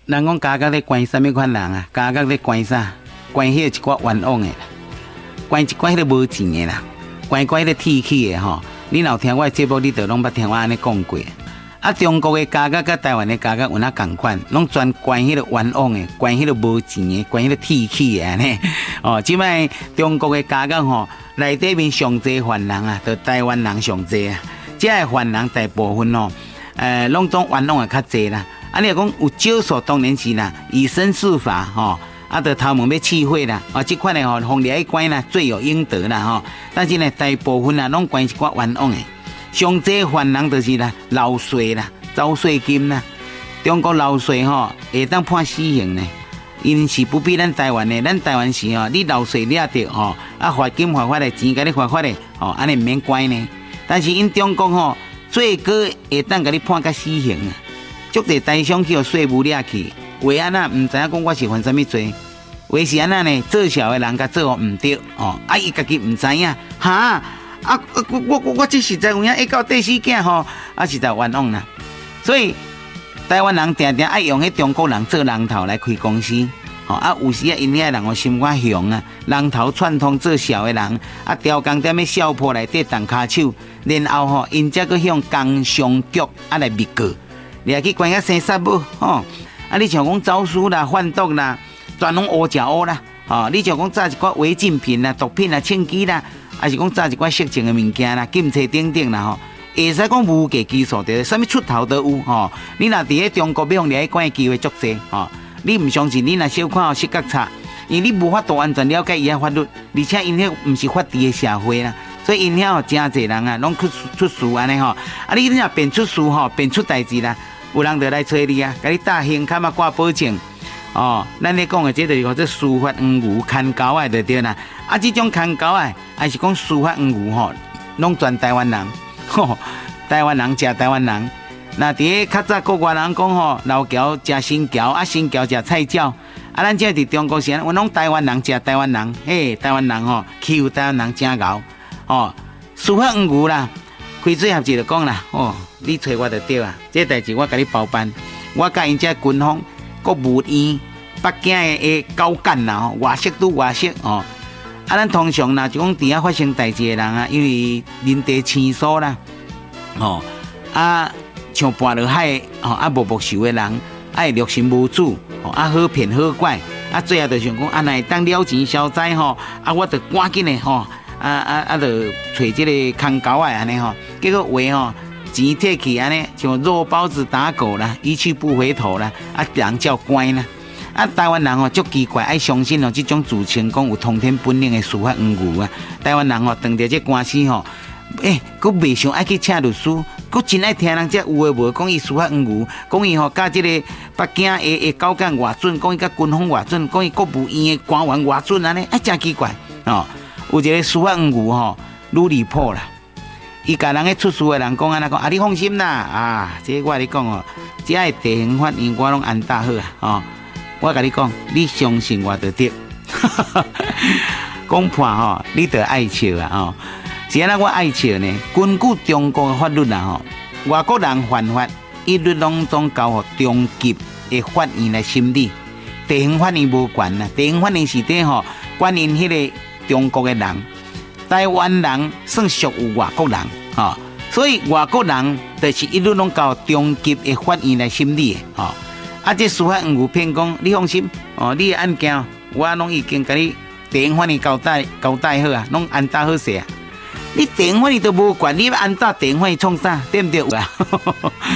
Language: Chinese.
人讲家家咧关什么款人啊？家家咧关啥？关迄一寡冤枉的，关一寡迄个无钱的啦，关一寡迄个铁气的吼。你若听我的节目，你就拢捌听我安尼讲过。啊，中国的家家甲台湾的家家有哪共款？拢专关迄个冤枉的，关迄个无钱的，关迄个铁气的安尼。哦，即摆中国的家家吼，内底面上济犯人啊，就台湾人上济啊。即个犯人大部分吼，拢总冤枉的较济啦。啊，你若讲有少数，当然是啦，以身试法吼。啊，就头毛要气血啦，啊，即款的吼，放入去关啦，罪有应得啦吼。但是呢，大部分啊，拢关一寡冤枉的。上济犯人就是啦，漏税啦，走税金啦。中国漏税吼，会当判死刑呢。因是不比咱台湾的，咱台湾是吼，你漏税了着吼，啊，罚金罚法的钱，甲你罚法的，吼，安尼唔免关呢。但是因中国吼，最高会当甲你判甲死刑啊。足侪台商去互税务掠去。为安那唔知影讲我是犯什么罪？为是安那呢？做小的人甲做唔对哦，啊伊家己唔知影哈啊！我这实在有影一到第四件吼，啊实在冤枉啦。所以台湾人定定爱用迄中国人做人头来开公司，吼啊有时啊因遐人哦心肝雄啊，人头串通做小的人啊，调工踮咧小铺内底动骹手，然后吼因则去向工商局啊来密告，你来去关个生杀母吼。啊！你像讲走私啦、贩毒啦，全拢乌食乌啦。哦，你像讲炸一寡违禁品啦、毒品啦、枪支啦，还是讲炸一寡色情的物件啦、警车等等啦吼，会使讲无价基数的，啥物出头都有吼。你若伫咧中国要用掠去关的机会足济吼，你唔相信？你若小看失觉差，因为你无法度完全了解伊个法律，而且因迄唔是法治的社会啦，所以因遐真侪人啊，拢出事安尼吼。啊，你若变出事吼，变出代志啦。有人就来找你啊，甲你打刑砍啊挂保证哦。咱咧讲的这就是这司法黄牛看狗仔就对啦。啊，这种看狗仔还是讲司法黄牛吼，拢全台湾人，吼，台湾人食台湾人。那伫咧较早国外人讲吼，老桥食新桥，啊新桥食菜鸟。啊，咱这伫中国时，我拢台湾人食台湾人，嘿，台湾人吼欺负台湾人真牛，哦，司法黄牛啦。开嘴合就讲啦，哦，你找我就对啊，这代志我甲你包办。我甲因这军方、国务院、北京的高干啦，外籍拄外籍哦。啊，咱通常啦，就讲伫遐发生代志的人啊，因为人地清疏啦，哦，啊，像搬落海哦，啊无受的人，爱六神无主，哦，啊好骗好拐，啊最后就想讲，啊乃当了钱消灾吼，啊我就赶紧的吼。就找这个空狗仔安尼吼，结果话吼钱摕去安尼，像肉包子打狗啦，一去不回头啦，啊人叫乖啦。啊台湾人吼足奇怪，爱相信哦，这种自称讲有通天本领的司法黄牛啊。台湾人吼当着这官司吼，佫袂想爱去请律师，佫真爱听人家有诶无讲伊司法黄牛，讲伊吼甲这个北京的高干偌准，讲伊甲军方偌准，讲伊国务院的官员偌准安尼，真奇怪哦。有一个司法黄牛吼，愈离谱啦！伊甲人个出事的人讲安尼讲，啊你放心啦，啊，这我你讲哦，这个地形法院我拢安搭好啊，哦，我甲你讲，你相信我就对。讲判吼，你得爱笑啊，哦，是安尼我爱笑呢。根据中国的法律啦，吼，外国人犯法，一律拢总交互中级的法院来审理，地形法院无管啦，地形法院是底吼管因迄个。中国的人，台湾人算属有外国人，哦，所以外国人就是一律拢交中级的法院来审理的，哦。啊，这司法黄牛骗讲，你放心，哦，你的案件我拢已经甲你地方法院交代好啊，拢安搭好势啊。你地方法院都无管，你要安搭地方法院创啥，对不对啊？